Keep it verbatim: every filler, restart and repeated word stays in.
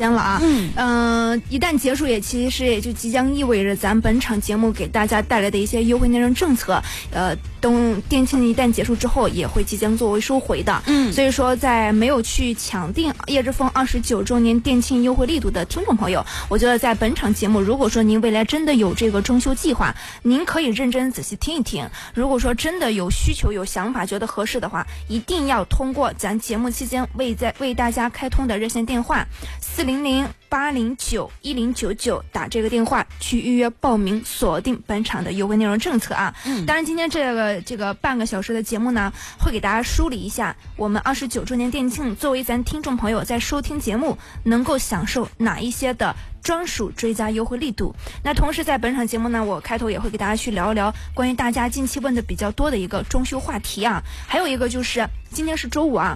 间了啊。 嗯， 呃，一旦结束，也其实也就即将意味着咱本场节目给大家带来的一些优惠内容政策，呃，等店庆一旦结束之后，也会即将作为收回的。 嗯， 所以说，在没有去抢订叶之峰二十九周年店庆优惠力度的听众朋友，我觉得在本场节目，如果说您未来真的有这个装修计划，您可以认真仔细听一听。如果说真的有需求、有想法，觉得合适的话，一定要通过咱节目期间为在为大家开通的热线电话四零零八零九一零九九打这个电话去预约报名，锁定本场的优惠内容政策啊。 嗯， 当然今天这个这个半个小时的节目呢，会给大家梳理一下我们二十九周年店庆，作为咱听众朋友在收听节目能够享受哪一些的专属追加优惠力度。那同时在本场节目呢，我开头也会给大家去聊一聊关于大家近期问的比较多的一个装修话题啊，还有一个就是今天是周五啊。